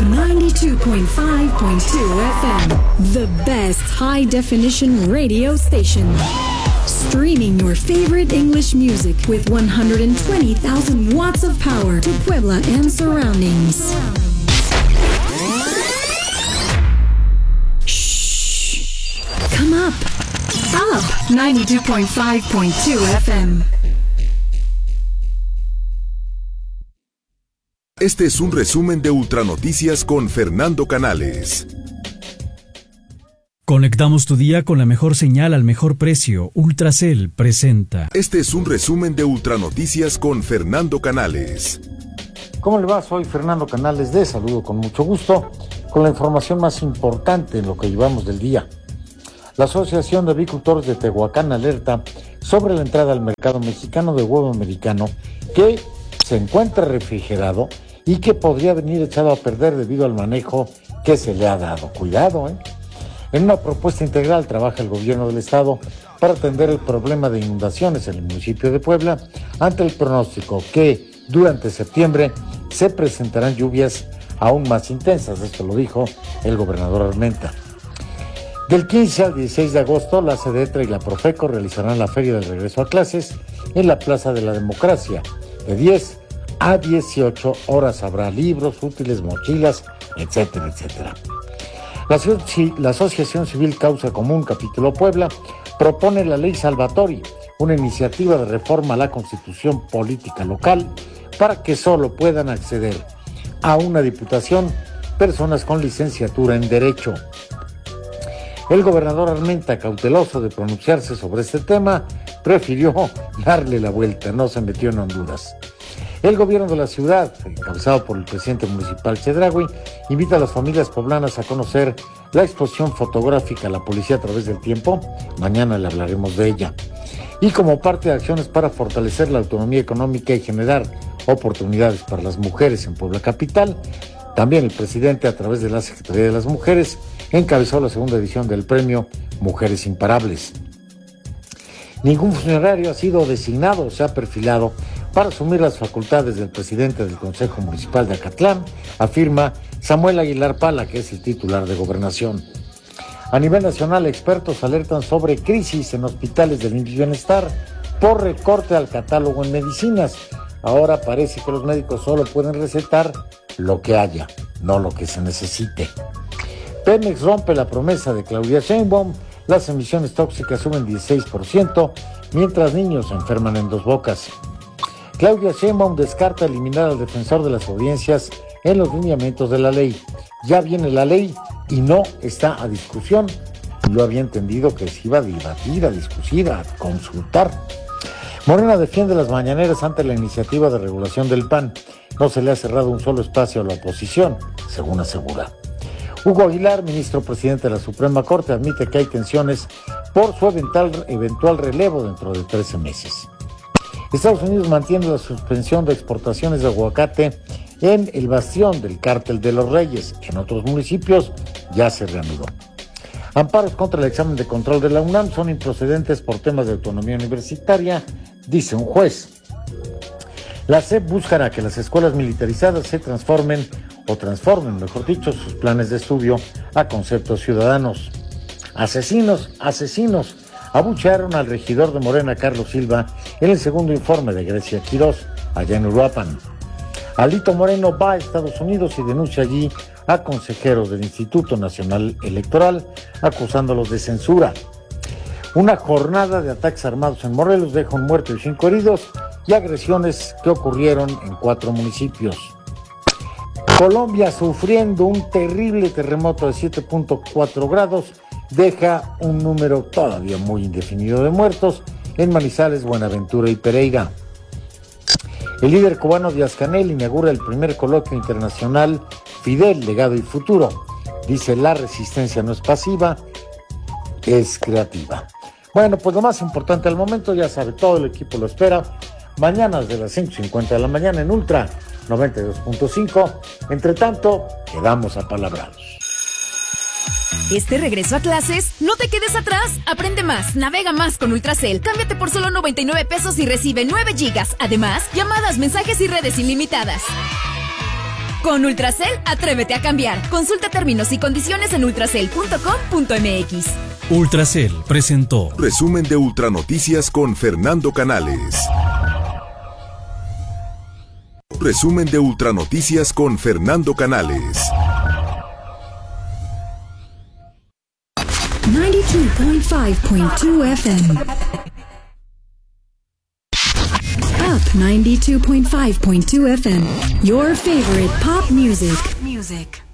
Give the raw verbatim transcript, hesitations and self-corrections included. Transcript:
ninety-two point five point two F M, the best high-definition radio station. Streaming your favorite English music with one hundred twenty thousand watts of power to Puebla and surroundings. Shh. Come up. Up. ninety-two point five point two F M. Este es un resumen de Ultranoticias con Fernando Canales. Conectamos tu día con la mejor señal al mejor precio. Ultracel presenta. Este es un resumen de Ultranoticias con Fernando Canales. ¿Cómo le va? Soy Fernando Canales, de saludo con mucho gusto, con la información más importante en lo que llevamos del día. La Asociación de Avicultores de Tehuacán alerta sobre la entrada al mercado mexicano de huevo americano que se encuentra refrigerado y que podría venir echado a perder debido al manejo que se le ha dado. Cuidado, ¿eh? En una propuesta integral trabaja el gobierno del estado para atender el problema de inundaciones en el municipio de Puebla ante el pronóstico que durante septiembre se presentarán lluvias aún más intensas. Esto lo dijo el gobernador Armenta. Del quince al dieciséis de agosto, la SEDETRA y la Profeco realizarán la Feria del Regreso a Clases en la Plaza de la Democracia. De diez a dieciocho horas habrá libros, útiles, mochilas, etcétera, etcétera. La, la Asociación Civil Causa Común Capítulo Puebla propone la Ley Salvatori, una iniciativa de reforma a la Constitución Política Local para que solo puedan acceder a una diputación personas con licenciatura en Derecho. El gobernador Armenta, cauteloso de pronunciarse sobre este tema, prefirió darle la vuelta, no se metió en Honduras. El gobierno de la ciudad, encabezado por el presidente municipal Chedraui, invita a las familias poblanas a conocer la exposición fotográfica La Policía a través del tiempo. Mañana le hablaremos de ella. Y como parte de acciones para fortalecer la autonomía económica y generar oportunidades para las mujeres en Puebla Capital, también el presidente, a través de la Secretaría de las Mujeres, encabezó la segunda edición del premio Mujeres Imparables. Ningún funcionario ha sido designado o se ha perfilado para asumir las facultades del presidente del Consejo Municipal de Acatlán, afirma Samuel Aguilar Pala, que es el titular de Gobernación. A nivel nacional, expertos alertan sobre crisis en hospitales del I M S S Bienestar por recorte al catálogo en medicinas. Ahora parece que los médicos solo pueden recetar lo que haya, no lo que se necesite. Pemex rompe la promesa de Claudia Sheinbaum. Las emisiones tóxicas suben dieciséis por ciento, mientras niños se enferman en Dos Bocas. Claudia Sheinbaum descarta eliminar al defensor de las audiencias en los lineamientos de la ley. Ya viene la ley y no está a discusión. Yo había entendido que se iba a debatir, a discutir, a consultar. Morena defiende las mañaneras ante la iniciativa de regulación del P A N. No se le ha cerrado un solo espacio a la oposición, según asegura. Hugo Aguilar, ministro presidente de la Suprema Corte, admite que hay tensiones por su eventual, eventual relevo dentro de trece meses. Estados Unidos mantiene la suspensión de exportaciones de aguacate en el bastión del Cártel de los Reyes. En otros municipios ya se reanudó. Amparos contra el examen de control de la UNAM son improcedentes por temas de autonomía universitaria, dice un juez. La S E P buscará que las escuelas militarizadas se transformen, o transformen, mejor dicho, sus planes de estudio a conceptos ciudadanos. Asesinos, asesinos, abuchearon al regidor de Morena, Carlos Silva, en el segundo informe de Grecia Quirós, allá en Uruapan. Alito Moreno va a Estados Unidos y denuncia allí a consejeros del Instituto Nacional Electoral, acusándolos de censura. Una jornada de ataques armados en Morelos deja un muerto y cinco heridos, y agresiones que ocurrieron en cuatro municipios. Colombia, sufriendo un terrible terremoto de siete punto cuatro grados, deja un número todavía muy indefinido de muertos en Manizales, Buenaventura y Pereira. El líder cubano Díaz-Canel inaugura el primer coloquio internacional Fidel, Legado y Futuro. Dice: la resistencia no es pasiva, es creativa. Bueno, pues lo más importante al momento, ya sabe, todo el equipo lo espera. Mañana desde las cinco cincuenta de la mañana en Ultra noventa y dos punto cinco. Entre tanto, quedamos apalabrados. Este regreso a clases, no te quedes atrás. Aprende más, navega más con Ultracel. Cámbiate por solo noventa y nueve pesos y recibe nueve gigas. Además, llamadas, mensajes y redes ilimitadas. Con Ultracel, atrévete a cambiar. Consulta términos y condiciones en ultracel punto com punto m x. Ultracel presentó Resumen de Ultranoticias con Fernando Canales. Resumen de Ultranoticias con Fernando Canales. ninety-two point five point two F M. Up ninety-two point five point two F M. Your favorite pop music. Music.